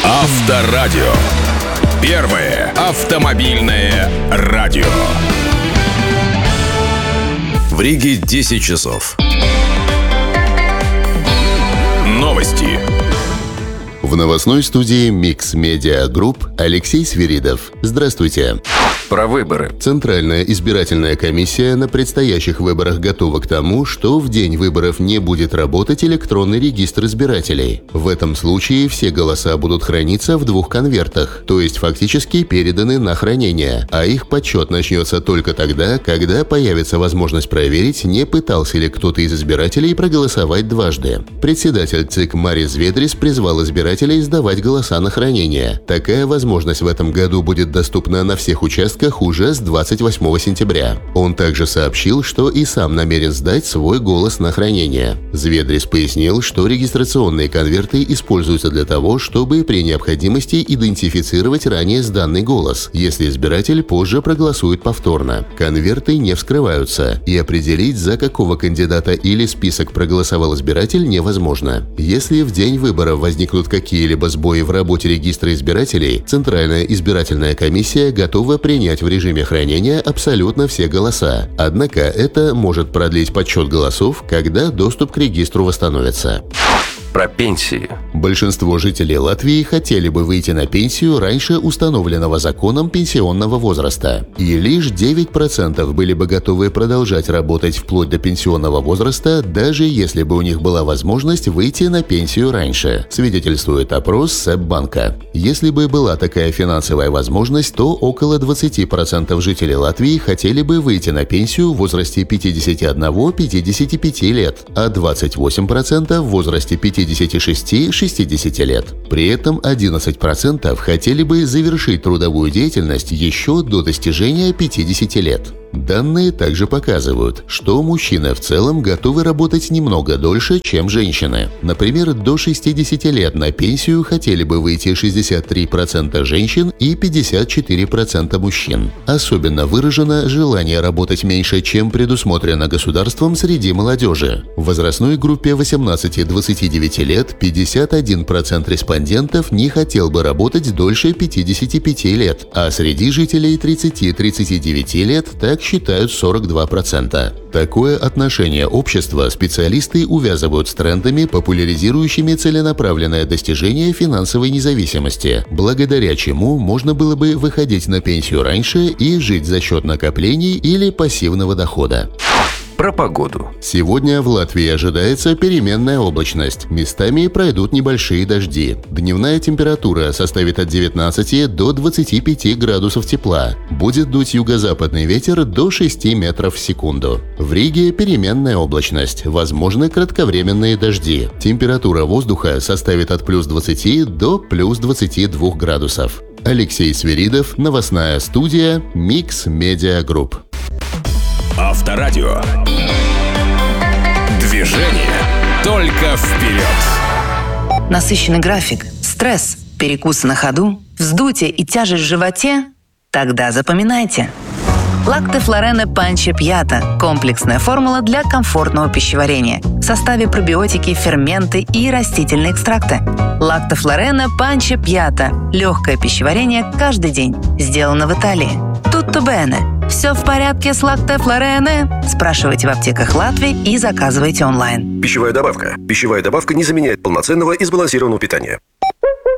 Авторадио. Первое автомобильное радио. В Риге 10 часов. Новости. В новостной студии Mix Media Group Алексей Свиридов. Здравствуйте. Про выборы. Центральная избирательная комиссия на предстоящих выборах готова к тому, что в день выборов не будет работать электронный регистр избирателей. В этом случае все голоса будут храниться в 2 конвертах, то есть фактически переданы на хранение, а их подсчет начнется только тогда, когда появится возможность проверить, не пытался ли кто-то из избирателей проголосовать дважды. Председатель ЦИК Марис Ведрис призвал избирателей сдавать голоса на хранение. Такая возможность в этом году будет доступна на всех участках уже с 28 сентября. Он также сообщил, что и сам намерен сдать свой голос на хранение. Зведрис пояснил, что регистрационные конверты используются для того, чтобы при необходимости идентифицировать ранее сданный голос, если избиратель позже проголосует повторно. Конверты не вскрываются, и определить, за какого кандидата или список проголосовал избиратель, невозможно. Если в день выборов возникнут какие-либо сбои в работе регистра избирателей, Центральная избирательная комиссия готова принять в режиме хранения абсолютно все голоса. Однако это может продлить подсчет голосов, когда доступ к регистру восстановится. Про пенсии. Большинство жителей Латвии хотели бы выйти на пенсию раньше установленного законом пенсионного возраста. И лишь 9% были бы готовы продолжать работать вплоть до пенсионного возраста, даже если бы у них была возможность выйти на пенсию раньше, свидетельствует опрос Сэббанка. Если бы была такая финансовая возможность, то около 20% жителей Латвии хотели бы выйти на пенсию в возрасте 51-55 лет, а 28% в возрасте 56-60 лет. При этом 11% хотели бы завершить трудовую деятельность еще до достижения 50 лет. Данные также показывают, что мужчины в целом готовы работать немного дольше, чем женщины. Например, до 60 лет на пенсию хотели бы выйти 63% женщин и 54% мужчин. Особенно выражено желание работать меньше, чем предусмотрено государством среди молодежи. В возрастной группе 18-29 лет 51% респондентов не хотел бы работать дольше 55 лет, а среди жителей 30-39 лет так считают 42%. Такое отношение общества специалисты увязывают с трендами, популяризирующими целенаправленное достижение финансовой независимости, благодаря чему можно было бы выходить на пенсию раньше и жить за счет накоплений или пассивного дохода. Про погоду. Сегодня в Латвии ожидается переменная облачность. Местами пройдут небольшие дожди. Дневная температура составит от 19 до 25 градусов тепла. Будет дуть юго-западный ветер до 6 метров в секунду. В Риге переменная облачность. Возможны кратковременные дожди. Температура воздуха составит от плюс 20 до плюс 22 градусов. Алексей Свиридов, новостная студия Mix Media Group. Авторадио. Движение только вперед. Насыщенный график, стресс, перекусы на ходу, вздутие и тяжесть в животе? Тогда запоминайте. Лакте Флорене Панче Пьята – комплексная формула для комфортного пищеварения. В составе пробиотики, ферменты и растительные экстракты. Лакте Флорене Панче Пьята – легкое пищеварение каждый день. Сделано в Италии. Tutto bene. Все в порядке с Лакте Флорене? Спрашивайте в аптеках Латвии и заказывайте онлайн. Пищевая добавка. Пищевая добавка не заменяет полноценного и сбалансированного питания.